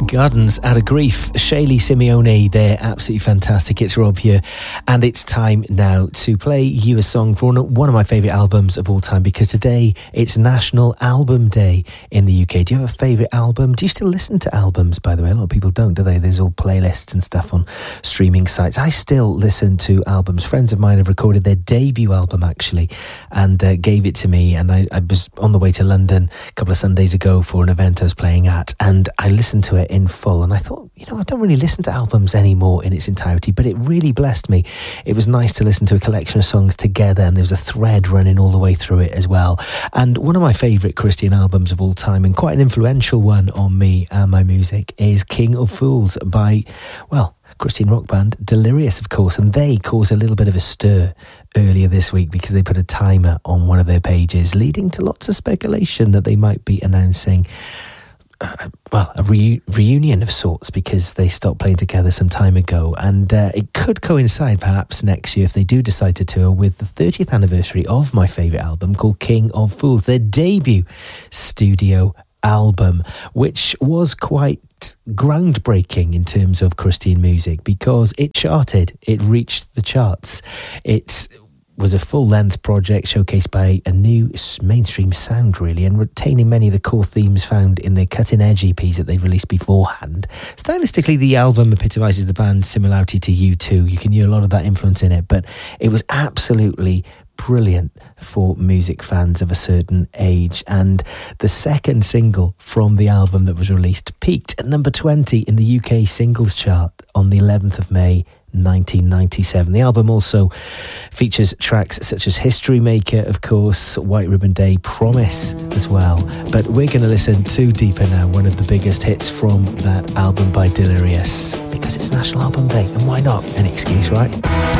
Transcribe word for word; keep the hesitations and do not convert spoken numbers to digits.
Gardens Out of Grief, Shaylee Simeone, they're absolutely fantastic. It's Rob here, and it's time now to play you a song for one of my favourite albums of all time, because today it's National Album Day in the U K. Do you have a favourite album? Do you still listen to albums, by the way? A lot of people don't, do they? There's all playlists and stuff on streaming sites. I still listen to albums. Friends of mine have recorded their debut album, actually, and uh, gave it to me, and I, I was on the way to London a couple of Sundays ago for an event I was playing at, and I listened to it in full, and I thought, you know, I don't really listen to albums anymore in its entirety, but it really blessed me. It was nice to listen to a collection of songs together, and there was a thread running all the way through it as well. And one of my favourite Christian albums of all time, and quite an influential one on me and my music, is King of Fools by, well, Christian rock band Delirious, of course, and they caused a little bit of a stir earlier this week because they put a timer on one of their pages, leading to lots of speculation that they might be announcing Uh, well, a re- reunion of sorts, because they stopped playing together some time ago, and uh, it could coincide perhaps next year, if they do decide to tour, with the thirtieth anniversary of my favourite album called King of Fools, their debut studio album, which was quite groundbreaking in terms of Christian music, because it charted, it reached the charts. It's was a full-length project showcased by a new mainstream sound, really, and retaining many of the core themes found in their cutting-edge E Ps that they released beforehand. Stylistically, the album epitomises the band's similarity to U two. You can hear a lot of that influence in it, but it was absolutely brilliant for music fans of a certain age. And the second single from the album that was released peaked at number twenty in the U K singles chart on the eleventh of May nineteen ninety-seven. The album also features tracks such as History Maker, of course, White Ribbon Day, Promise as well. But we're going to listen to Deeper now, one of the biggest hits from that album by Delirious, because it's National Album Day, and why not? An excuse, right?